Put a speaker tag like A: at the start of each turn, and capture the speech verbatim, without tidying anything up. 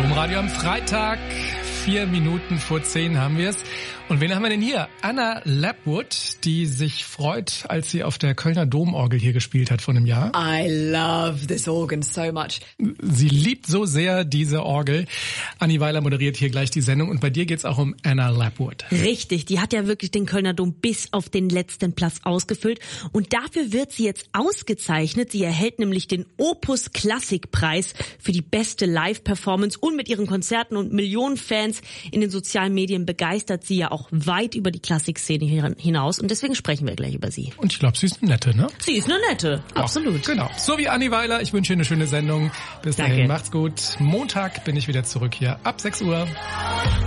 A: Domradio am Freitag. Vier Minuten vor zehn haben wir es. Und wen haben wir denn hier? Anna Lapwood, die sich freut, als sie auf der Kölner Domorgel hier gespielt hat vor einem Jahr.
B: I love this organ so much.
A: Sie liebt so sehr diese Orgel. Anni Weiler moderiert hier gleich die Sendung. Und bei dir geht's auch um Anna Lapwood.
C: Richtig, die hat ja wirklich den Kölner Dom bis auf den letzten Platz ausgefüllt. Und dafür wird sie jetzt ausgezeichnet. Sie erhält nämlich den Opus Klassikpreis für die beste Live-Performance. Und mit ihren Konzerten und Millionen Fans in den sozialen Medien begeistert sie ja auch weit über die Klassikszene hinaus. Und deswegen sprechen wir gleich über sie.
A: Und ich glaube, sie ist eine nette, ne?
C: Sie ist eine nette,
A: ja,
C: absolut.
A: Genau. So wie Anni Weiler. Ich wünsche Ihnen eine schöne Sendung. Bis dahin,
C: Danke.
A: macht's gut. Montag bin ich wieder zurück hier ab sechs Uhr.